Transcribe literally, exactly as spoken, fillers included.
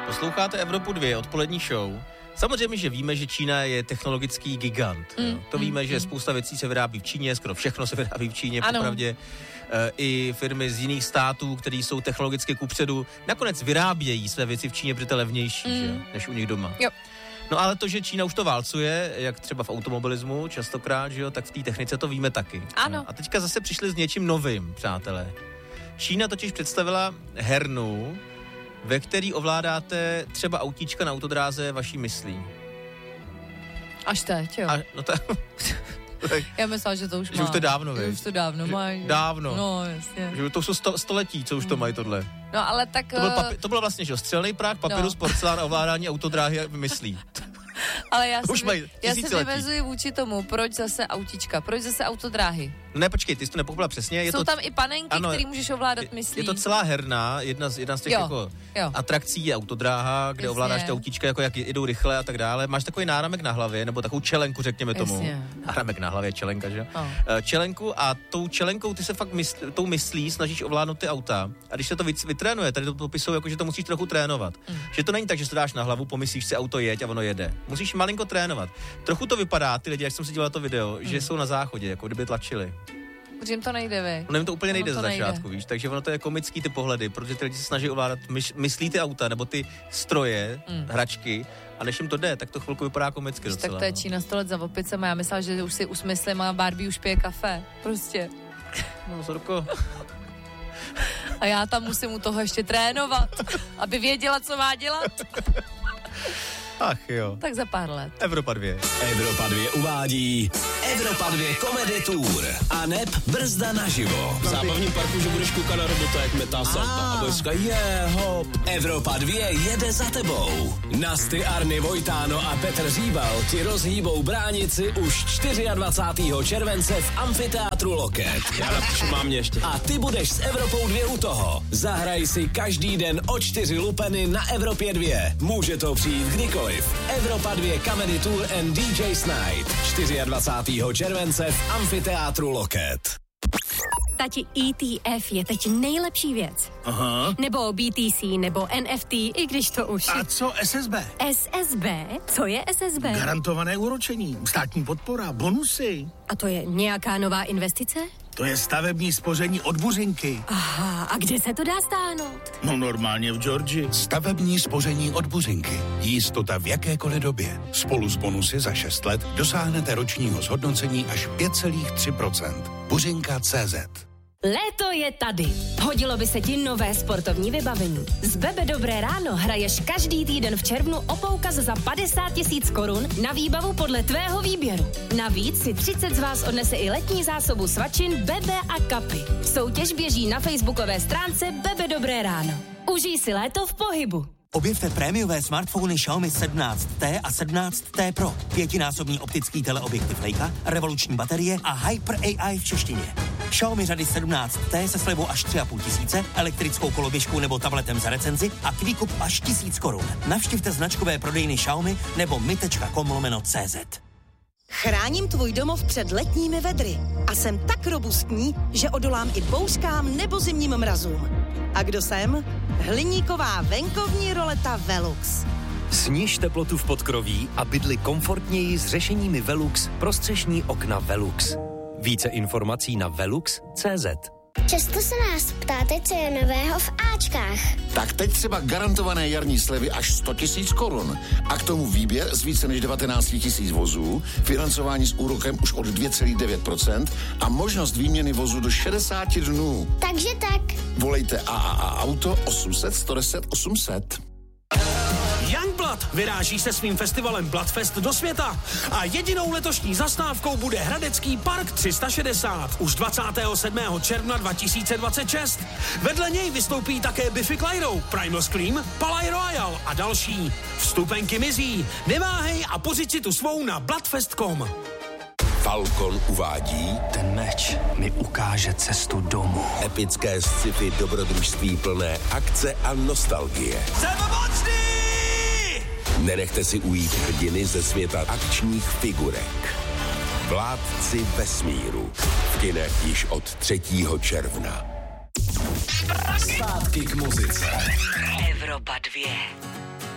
Posloucháte Evropu dva, odpolední show. Samozřejmě, že víme, že Čína je technologický gigant. Mm, to víme, mm, že spousta věcí se vyrábí v Číně, skoro všechno se vyrábí v Číně, popravdě. E, I firmy z jiných států, které jsou technologicky kupředu, nakonec vyrábějí své věci v Číně, protože to je levnější, mm. že? Než u nich doma. Jo. No ale to, že Čína už to válcuje, jak třeba v automobilismu častokrát, že jo, tak v té technice to víme taky. Ano. A teďka zase přišli s něčím novým, přátelé. Čína totiž představila hernu, ve který ovládáte třeba autíčka na autodráze vaší myslí. Až teď, jo. A, no ta, tak, Já myslela, že to už že má. už to dávno, že už to dávno mají. Dávno. No, jasně. Že to jsou sto, století, co už to mají tohle. No, ale tak... To, byl papi- to bylo vlastně, že střelný prach, papirus, no. porcelán a ovládání autodráhy myslí. Ale já už se, mají já se vyvezuji vůči tomu, proč zase autíčka, proč zase autodráhy. No ne, počkej, ty jsi to nepochopila přesně. Je Jsou to, tam i panenky, ano, který můžeš ovládat myslí. Je to celá herna, jedna z, jedna z těch jo, jako jo. atrakcí je autodráha, kde Jasně. ovládáš ty autíčka, jako jak jdou rychle a tak dále. Máš takový náramek na hlavě, nebo takovou čelenku, řekněme tomu. Jasně. Náramek na hlavě, čelenka, že? Oh. Čelenku a tou čelenkou ty se fakt mysl, tou myslí snažíš ovládnout ty auta. A když se to vytrénuje, tady to popisují, jako, že to musíš trochu trénovat. Mm. Že to není tak, že se dáš na hlavu, pomyslíš si auto jeď a ono jede. Musíš malinko trénovat. Trochu to vypadá, ty lidi, jak jsem si díval to video, mm. že jsou na záchodě, jako kdyby tlačili. Protože jim to nejde, vy. Ono jim to úplně nejde to za začátku, nejde. víš, takže ono to je komický ty pohledy, protože ty lidi se snaží ovládat myš, myslí ty auta, nebo ty stroje, mm. hračky, a než jim to jde, tak to chvilku vypadá komicky docela. Tak to je Čína sto let za opicema, já myslela, že už si usmyslím a Barbie už pije kafe, prostě. No, Zorko. A já tam musím u toho ještě trénovat, aby věděla, co má dělat. Ach jo. Tak za pár let. Evropa dva. Evropa dva uvádí Evropa dva Comedy Tour a neb brzda naživo. V zábavním parku, že budeš koukat na robota, jak metá salta a budeš říkat, je, hop. Evropa dva jede za tebou. Nasty, Arny, Vojtáno a Petr Říbal ti rozhýbou bránici už dvacátého čtvrtého července v amfiteátru Loket. Já napíšu mámě ještě. A ty budeš s Evropou dva u toho. Zahraj si každý den o čtyři lupeny na Evropě dva. Může to přijít kdykoliv. Evropa dva Comedy Tour and D J's Night. dvacátého čtvrtého července v amfiteátru Loket. Tati, E T F je teď nejlepší věc. Aha. Nebo B T C, nebo N F T, i když to už... A co S S B? S S B? Co je S S B? Garantované úročení, státní podpora, bonusy. A to je nějaká nová investice? To je stavební spoření od Buřinky. Aha, a kde se to dá stáhnout? No normálně v Georgii. Stavební spoření od Buřinky. Jistota v jakékoliv době. Spolu s bonusy za šest let dosáhnete ročního zhodnocení až pět celá tři procenta. Buřinka tečka cé zet. Léto je tady. Hodilo by se ti nové sportovní vybavení. Z Bebe Dobré ráno hraješ každý týden v červnu o poukaz za padesát tisíc korun na výbavu podle tvého výběru. Navíc si třicet z vás odnese i letní zásobu svačin Bebe a kapy. Soutěž běží na facebookové stránce Bebe Dobré ráno. Užij si léto v pohybu. Objevte prémiové smartfony Xiaomi sedmnáct T a sedmnáct T Pro. Pětinásobný optický teleobjektiv Leica, revoluční baterie a Hyper A I v češtině. Xiaomi řady sedmnáct T se slevou až tři a půl tisíce, elektrickou koloběžkou nebo tabletem za recenzi a kvíkup až tisíc korun. Navštivte značkové prodejny Xiaomi nebo mi tečka com lomeno cé zet. Chráním tvůj domov před letními vedry a jsem tak robustní, že odolám i bouřkám nebo zimním mrazům. A kdo jsem? Hliníková venkovní roleta Velux. Sníž teplotu v podkroví a bydli komfortněji s řešeními Velux pro střešní okna Velux. Více informací na velux tečka cé zet. Často se nás ptáte, co je nového v Ačkách. Tak teď třeba garantované jarní slevy až sto tisíc korun. A k tomu výběr z více než devatenáct tisíc vozů, financování s úrokem už od dvě celá devět procenta a možnost výměny vozu do šedesáti dnů. Takže tak. Volejte A A A Auto osm set, sto deset, osm set. Youngblood vyráží se svým festivalem Bloodfest do světa a jedinou letošní zastávkou bude Hradecký park tři sta šedesát už dvacátého sedmého června dva tisíce dvacet šest. Vedle něj vystoupí také Biffy Clyro, Primal Scream, Palais Royal a další. Vstupenky mizí. Neváhej a pořiď si tu svou na bloodfest tečka com. Falcon uvádí Ten meč mi ukáže cestu domů. Epické sci-fi dobrodružství plné akce a nostalgie. Jsem mocný! Nenechte si ujít hrdiny ze světa akčních figurek. Vládci vesmíru. V kinech již od třetího června. Zpátky k muzice. Evropa dva. dvě.